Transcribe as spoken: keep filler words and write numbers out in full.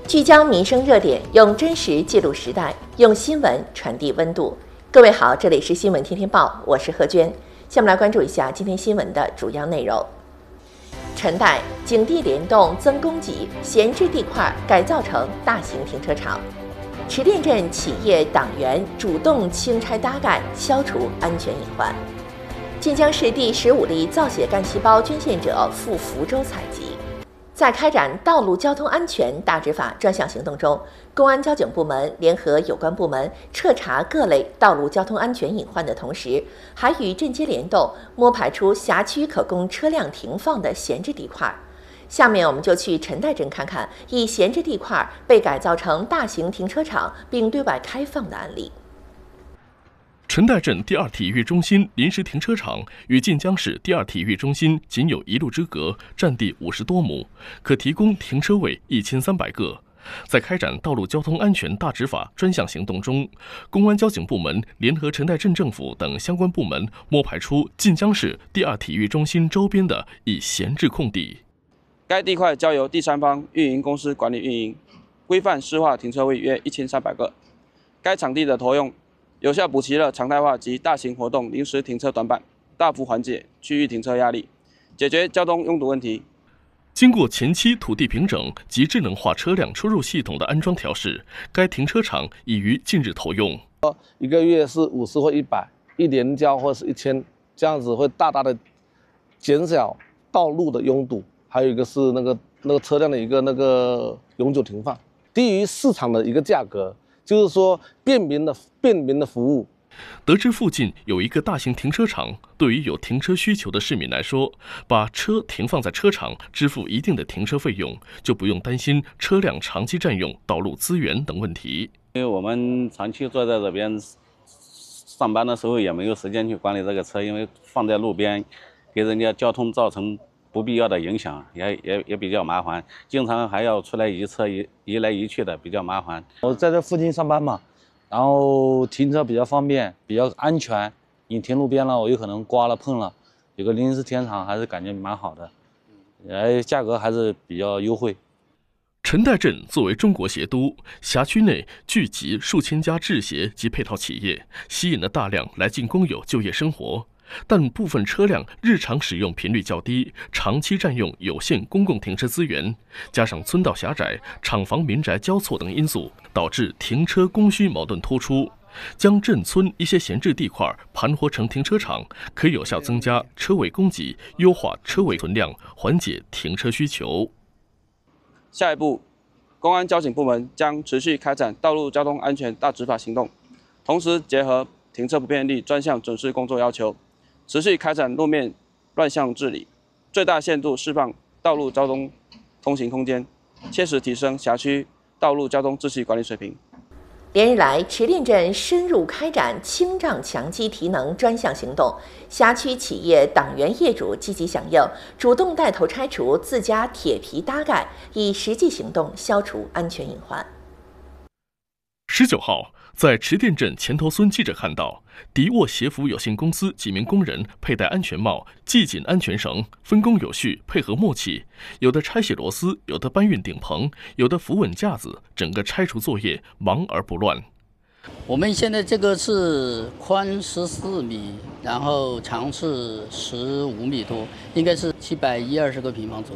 聚焦民生热点，用真实记录时代，用新闻传递温度。各位好，这里是新闻天天报，我是何娟。下面来关注一下今天新闻的主要内容。陈代景地联动增供给，闲置地块改造成大型停车场。池店镇企业党员主动清拆搭盖，消除安全隐患。晋江市第十五例造血干细胞捐献者赴福州采集。在开展道路交通安全大执法专项行动中，公安交警部门联合有关部门彻查各类道路交通安全隐患的同时，还与镇街联动摸排出辖区可供车辆停放的闲置地块。下面我们就去陈代镇看看以闲置地块被改造成大型停车场并对外开放的案例。 陈代镇第二体育中心临时停车场与晋江市第二体育中心仅有一路之隔，占地五十多亩，可提供停车位一千三百个。在开展道路交通安全大执法专项行动中，公安交警部门联合陈代镇政府等相关部门摸排出晋江市第二体育中心周边的一闲置空地。 该地块交由第三方运营公司管理运营，规范市化停车位约一千三百个。该场地的投用有效补齐了常态化及大型活动临时停车短板，大幅缓解区域停车压力，解决交通拥堵问题。 经过前期土地平整及智能化车辆出入系统的安装调试，该停车场已于近日投用。 一个月是五十或一百，一年交或是一千，这样子会大大的减少道路的拥堵。还有一个是那个那个车辆的一个那个永久停放，低于市场的一个价格。就是说便民的便民的服务。 得知附近有一个大型停车场，对于有停车需求的市民来说，把车停放在车场，支付一定的停车费用，就不用担心车辆长期占用道路资源等问题。 因为我们长期坐在这边上班的时候，也没有时间去管理这个车，因为放在路边，给人家交通造成不必要的影响，也也也比较麻烦，经常还要出来移车移移来移去的，比较麻烦。 我在这附近上班嘛，然后停车比较方便，比较安全。你停路边了，我有可能刮了碰了，有个临时停车场还是感觉蛮好的，呃，价格还是比较优惠。 陈代镇作为中国鞋都，辖区内聚集数千家制鞋及配套企业，吸引了大量来晋工友就业生活。但部分车辆日常使用频率较低，长期占用有限公共停车资源，加上村道狭窄、厂房民宅交错等因素，导致停车供需矛盾突出。将镇村一些闲置地块盘活成停车场，可有效增加车位供给，优化车位存量，缓解停车需求。 下一步，公安交警部门将持续开展道路交通安全大执法行动，同时结合停车不便利专项准时工作要求，持续开展路面乱象治理，最大限度释放道路交通通行空间，切实提升辖区道路交通秩序管理水平。 连日来，池店镇深入开展清障强基提能专项行动，辖区企业党员业主积极响应，主动带头拆除自家铁皮搭盖，以实际行动消除安全隐患。 十九号，在池店镇前头村，记者看到迪沃鞋服有限公司几名工人佩戴安全帽，系紧安全绳，分工有序，配合默契。有的拆卸螺丝，有的搬运顶棚，有的扶稳架子，整个拆除作业忙而不乱。 我们现在这个是宽十四米，然后长是十五米多，应该是七百一二十个平方左